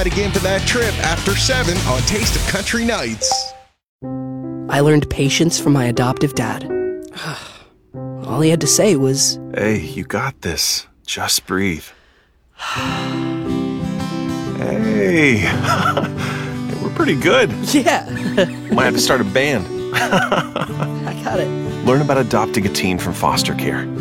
Again for that trip after 7 on Taste of Country Nights. I learned patience from my adoptive dad. All he had to say was, "Hey, you got this. Just breathe." Hey, we're pretty good. yeah, Might have to start a band. I got it. Learn about adopting a teen from foster care.